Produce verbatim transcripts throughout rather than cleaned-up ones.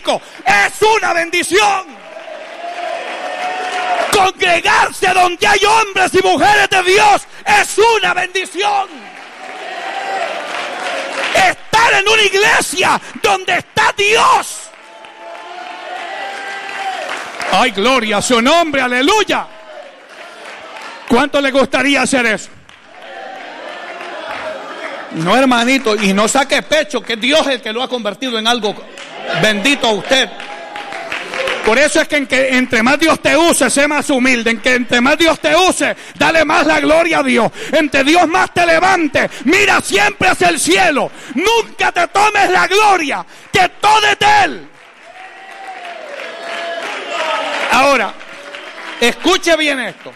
rico es una bendición. Congregarse donde hay hombres y mujeres de Dios es una bendición. Estar en una iglesia donde está Dios. Ay, gloria a su nombre, aleluya. ¿Cuánto le gustaría hacer eso? No, hermanito, y no saque pecho, que Dios es el que lo ha convertido en algo bendito a usted. Por eso es que, en que entre más Dios te use, sé más humilde. En que entre más Dios te use, dale más la gloria a Dios. Entre Dios más te levante, mira siempre hacia el cielo. Nunca te tomes la gloria, que todo es de Él. Ahora, escuche bien esto.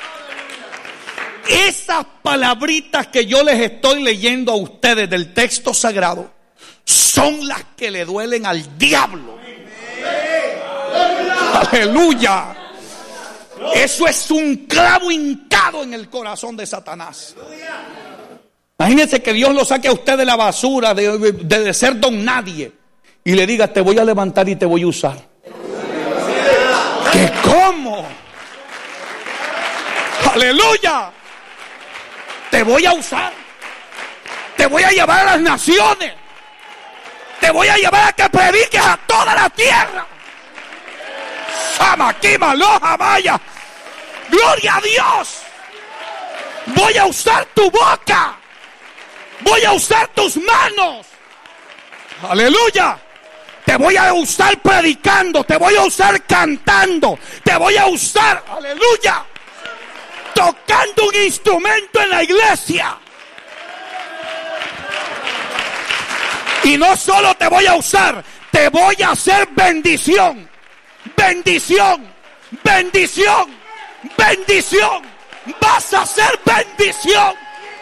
Esas palabritas que yo les estoy leyendo a ustedes del texto sagrado son las que le duelen al diablo. Aleluya. Eso es un clavo hincado en el corazón de Satanás. Imagínense que Dios lo saque a usted de la basura, de, de, de ser don nadie, y le diga: te voy a levantar y te voy a usar. ¿Qué cómo? Aleluya. Te voy a usar. Te voy a llevar a las naciones. Te voy a llevar a que prediques a toda la tierra. Samaquima, loja, vaya. Gloria a Dios. Voy a usar tu boca. Voy a usar tus manos. Aleluya. Te voy a usar predicando. Te voy a usar cantando. Te voy a usar, aleluya, tocando un instrumento en la iglesia. Y no solo te voy a usar, te voy a hacer bendición. Bendición. Bendición. Bendición. Vas a ser bendición.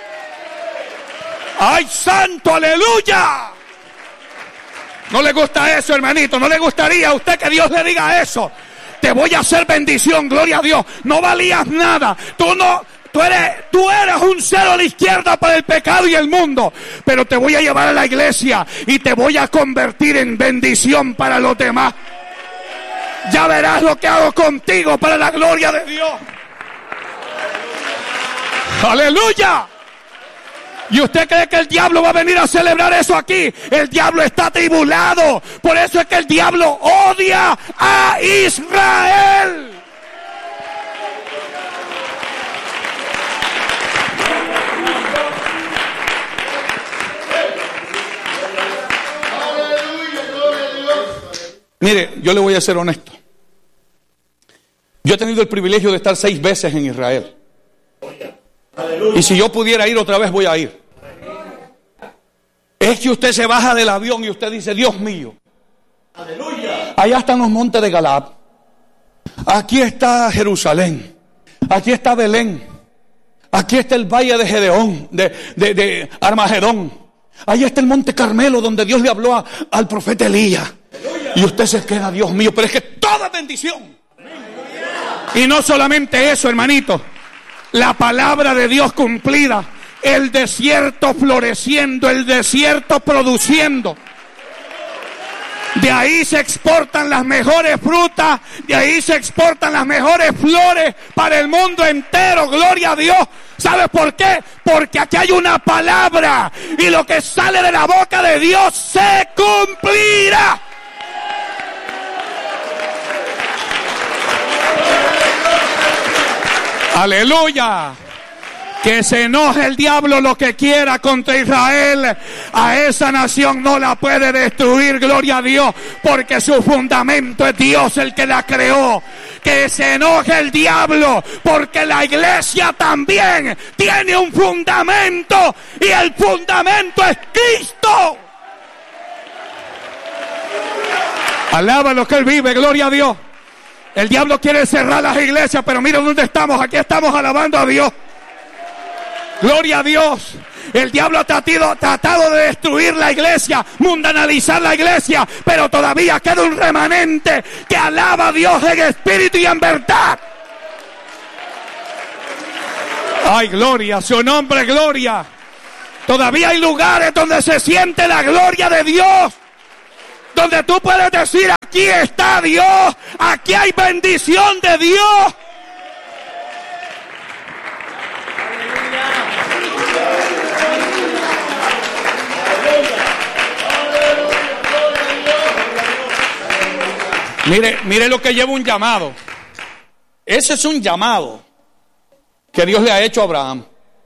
¡Ay, santo, aleluya! ¿No le gusta eso, hermanito? ¿No le gustaría a usted que Dios le diga eso? Te voy a hacer bendición, gloria a Dios. No valías nada. Tú no, tú eres, tú eres un cero a la izquierda para el pecado y el mundo. Pero te voy a llevar a la iglesia y te voy a convertir en bendición para los demás. Ya verás lo que hago contigo para la gloria de Dios. ¡Aleluya! ¿Y usted cree que el diablo va a venir a celebrar eso aquí? El diablo está atribulado. Por eso es que el diablo odia a Israel. Mire, yo le voy a ser honesto. Yo he tenido el privilegio de estar seis veces en Israel. Y si yo pudiera ir otra vez, voy a ir. Es que usted se baja del avión y usted dice: Dios mío, allá están los montes de Galaad, aquí está Jerusalén, aquí está Belén, aquí está el valle de Gedeón, de, de, de Armagedón, ahí está el monte Carmelo donde Dios le habló a, al profeta Elías. Y usted se queda: Dios mío, pero es que toda bendición. Y no solamente eso, hermanito, la palabra de Dios cumplida, el desierto floreciendo, el desierto produciendo. De ahí se exportan las mejores frutas, de ahí se exportan las mejores flores para el mundo entero, gloria a Dios. ¿Sabes por qué? Porque aquí hay una palabra y lo que sale de la boca de Dios se cumplirá. Aleluya. Que se enoje el diablo lo que quiera contra Israel. A esa nación no la puede destruir, gloria a Dios, porque su fundamento es Dios el que la creó. Que se enoje el diablo, porque la iglesia también tiene un fundamento y el fundamento es Cristo. Alaba lo que Él vive, gloria a Dios. El diablo quiere cerrar las iglesias, pero mira dónde estamos. Aquí estamos alabando a Dios. Gloria a Dios. El diablo ha tratado, tratado de destruir la iglesia, mundanalizar la iglesia, pero todavía queda un remanente que alaba a Dios en espíritu y en verdad. Ay, gloria, su nombre, gloria. Todavía hay lugares donde se siente la gloria de Dios, donde tú puedes decir: aquí está Dios, aquí hay bendición de Dios. Mire, mire lo que lleva un llamado. Ese es un llamado que Dios le ha hecho a Abraham.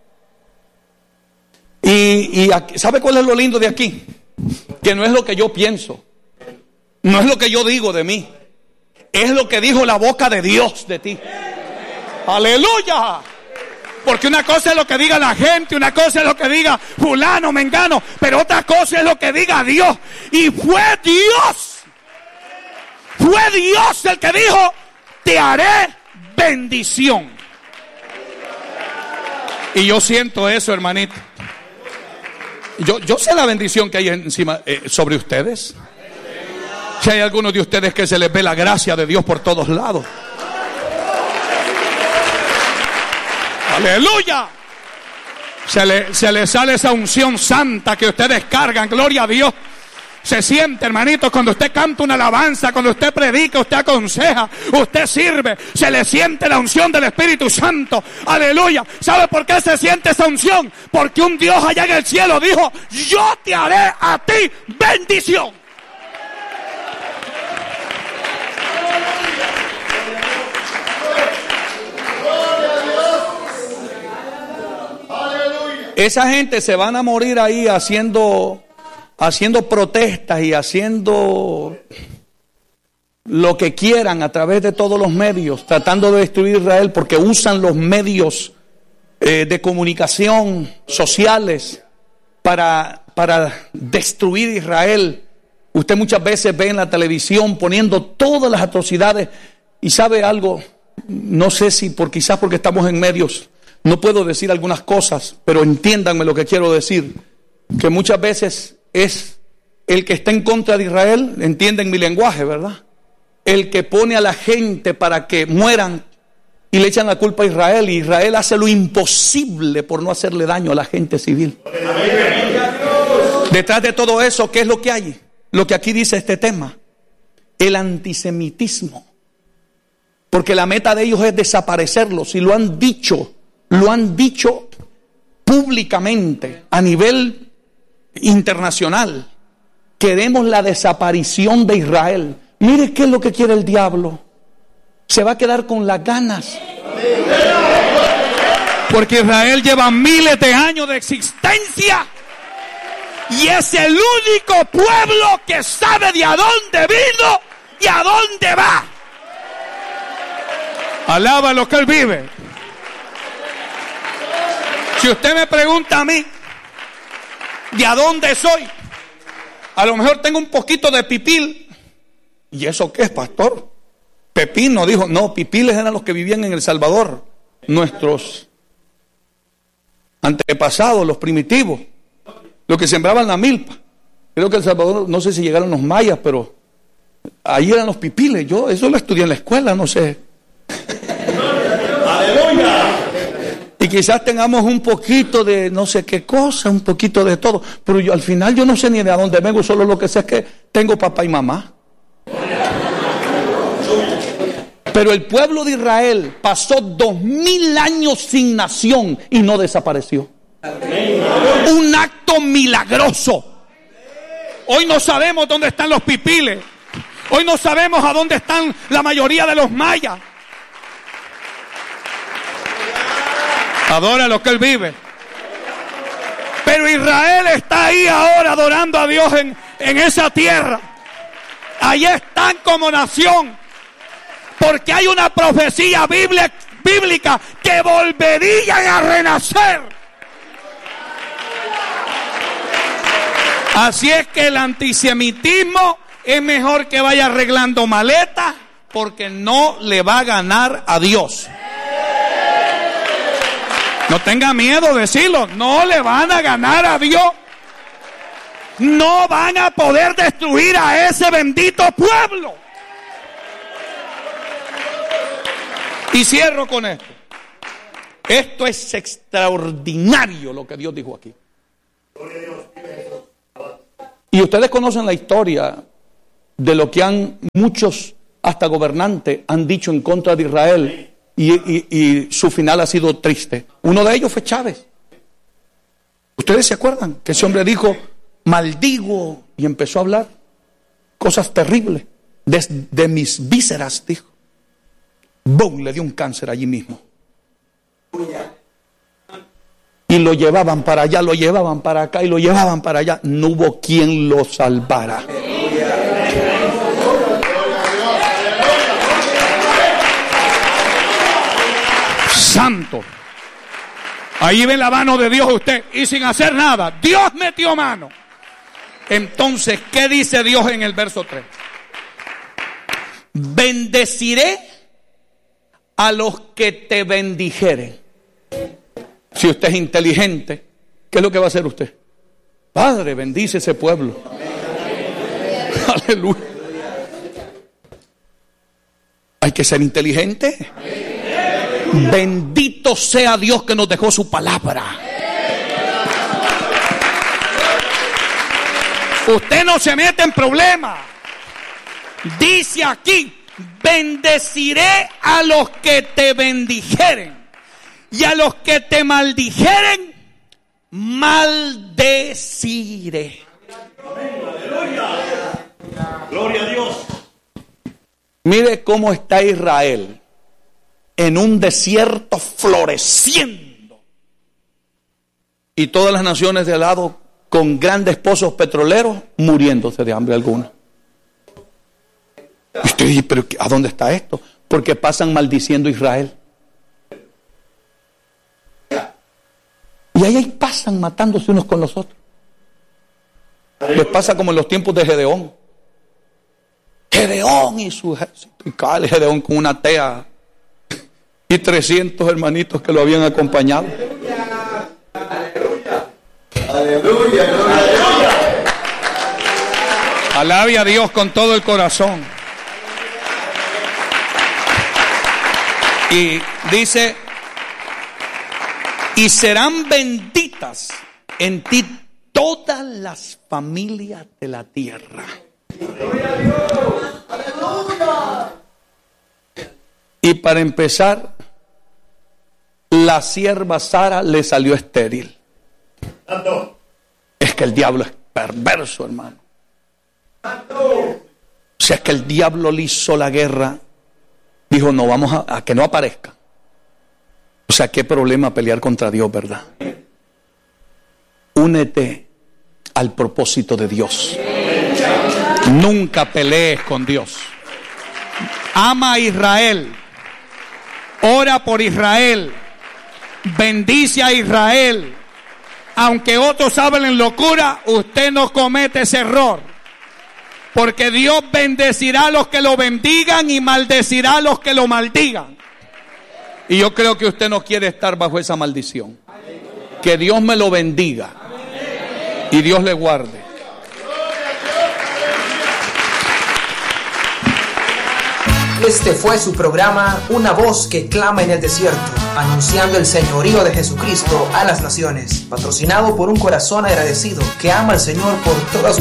Y, y aquí, ¿sabe cuál es lo lindo de aquí? Que no es lo que yo pienso, no es lo que yo digo de mí, es lo que dijo la boca de Dios de ti. ¡Aleluya! Porque una cosa es lo que diga la gente, una cosa es lo que diga fulano, mengano, pero otra cosa es lo que diga Dios. Y fue Dios, fue Dios el que dijo: te haré bendición. Y yo siento eso, hermanito. Yo, yo sé la bendición que hay encima eh, sobre ustedes. Si hay algunos de ustedes que se les ve la gracia de Dios por todos lados. Aleluya. Se le, se le sale esa unción santa que ustedes cargan. Gloria a Dios. Se siente, hermanito, cuando usted canta una alabanza, cuando usted predica, usted aconseja, usted sirve, se le siente la unción del Espíritu Santo. Aleluya. ¿Sabe por qué se siente esa unción? Porque un Dios allá en el cielo dijo: yo te haré a ti bendición. Esa gente se van a morir ahí haciendo haciendo protestas y haciendo lo que quieran a través de todos los medios, tratando de destruir Israel, porque usan los medios eh, de comunicación sociales para, para destruir Israel. Usted muchas veces ve en la televisión poniendo todas las atrocidades. Y sabe algo, no sé si por quizás porque estamos en medios no puedo decir algunas cosas, pero entiéndanme lo que quiero decir, que muchas veces es el que está en contra de Israel, entienden mi lenguaje, ¿verdad? El que pone a la gente para que mueran y le echan la culpa a Israel, y Israel hace lo imposible por no hacerle daño a la gente civil. Detrás de todo eso, ¿qué es lo que hay? Lo que aquí dice este tema: el antisemitismo. Porque la meta de ellos es desaparecerlos, y lo han dicho, lo han dicho públicamente a nivel internacional. Queremos la desaparición de Israel. Mire qué es lo que quiere el diablo. Se va a quedar con las ganas. Porque Israel lleva miles de años de existencia y es el único pueblo que sabe de a dónde vino y a dónde va. Alaba lo que él vive. Si usted me pregunta a mí de a dónde soy, a lo mejor tengo un poquito de pipil. ¿Y eso qué es, pastor? Pepino, dijo. No, pipiles eran los que vivían en El Salvador, nuestros antepasados, los primitivos, los que sembraban la milpa. Creo que El Salvador, no sé si llegaron los mayas, pero ahí eran los pipiles. Yo eso lo estudié en la escuela, no sé. ¡Aleluya! Y quizás tengamos un poquito de no sé qué cosa, un poquito de todo, pero yo al final yo no sé ni de dónde vengo, solo lo que sé es que tengo papá y mamá. Pero el pueblo de Israel pasó dos mil años sin nación y no desapareció. Un acto milagroso. Hoy no sabemos dónde están los pipiles. Hoy no sabemos a dónde están la mayoría de los mayas. Adora lo que él vive. Pero Israel está ahí ahora adorando a Dios en, en esa tierra. Allí están como nación. Porque hay una profecía bíblica que volverían a renacer. Así es que el antisemitismo es mejor que vaya arreglando maletas, porque no le va a ganar a Dios. No tenga miedo de decirlo, no le van a ganar a Dios. No van a poder destruir a ese bendito pueblo. Y cierro con esto. Esto es extraordinario lo que Dios dijo aquí. Y ustedes conocen la historia de lo que han muchos, hasta gobernantes, han dicho en contra de Israel, y, y, y su final ha sido triste. Uno de ellos fue Chávez. ¿Ustedes se acuerdan que ese hombre dijo, maldigo, y empezó a hablar cosas terribles de, de mis vísceras, dijo? ¡Bum! Le dio un cáncer allí mismo. Y lo llevaban para allá, lo llevaban para acá y lo llevaban para allá. No hubo quien lo salvara. Santo. Ahí ve la mano de Dios usted, y sin hacer nada, Dios metió mano. Entonces, ¿qué dice Dios en el verso tres? Bendeciré a los que te bendijeren. Si usted es inteligente, ¿qué es lo que va a hacer usted? Padre, bendice ese pueblo. Aleluya. Hay que ser inteligente. Bendito sea Dios que nos dejó su palabra. Usted no se mete en problemas. Dice aquí, bendeciré a los que te bendijeren, y a los que te maldijeren, maldeciré. Gloria a Dios. Mire cómo está Israel en un desierto floreciendo, y todas las naciones de al lado con grandes pozos petroleros muriéndose de hambre alguna. Usted dice, pero ¿a dónde está esto? Porque pasan maldiciendo a Israel. Y ahí pasan matándose unos con los otros. Les pasa como en los tiempos de Gedeón. Gedeón y su ejército. Y cae Gedeón con una tea y trescientos hermanitos que lo habían acompañado. Aleluya. Aleluya. Aleluya. Alabe a Dios con todo el corazón. Y dice, y serán benditas en ti todas las familias de la tierra. Y para empezar, la sierva Sara le salió estéril. Es que el diablo es perverso, hermano. O sea, es que el diablo le hizo la guerra. Dijo, no, vamos a, a que no aparezca. O sea, qué problema pelear contra Dios, ¿verdad? Únete al propósito de Dios. Nunca pelees con Dios. Ama a Israel. Ora por Israel. Bendice a Israel. Aunque otros hablen locura, usted no comete ese error. Porque Dios bendecirá a los que lo bendigan y maldecirá a los que lo maldigan. Y yo creo que usted no quiere estar bajo esa maldición. Que Dios me lo bendiga y Dios le guarde. Este fue su programa Una voz que clama en el desierto, anunciando el señorío de Jesucristo a las naciones, patrocinado por un corazón agradecido que ama al Señor por todas sus